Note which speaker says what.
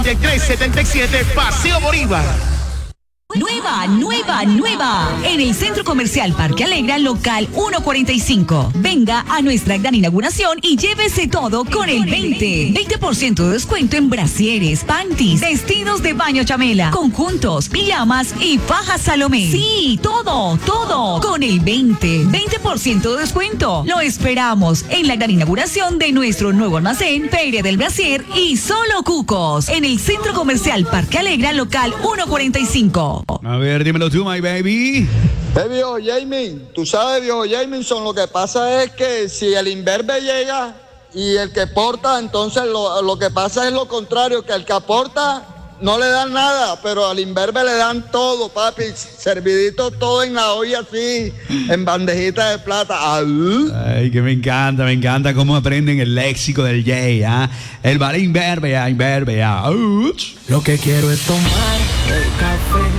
Speaker 1: De 377 Paseo Bolívar.
Speaker 2: Nueva. En el Centro Comercial Parque Alegra, local 145. Venga a nuestra gran inauguración y llévese todo con el 20% de descuento en brasieres, panties, vestidos de baño chamela, conjuntos, pijamas y fajas Salomé. Sí, todo con el 20% de descuento. Lo esperamos en la gran inauguración de nuestro nuevo almacén, Feria del Brasier y Solo Cucos, en el Centro Comercial Parque Alegra, local 145.
Speaker 3: A ver, dímelo tú, my baby.
Speaker 4: Viejo Jamie, tú sabes, viejo Jameson, lo que pasa es que si el imberbe llega y el que porta, entonces lo que pasa es lo contrario, que el que aporta no le dan nada, pero al imberbe le dan todo, papi, servidito todo en la olla así, en bandejita de plata.
Speaker 3: Ay, que me encanta cómo aprenden el léxico del Jay, ¿ah? El vale imberbe, imberbe.
Speaker 5: Lo que quiero es tomar el café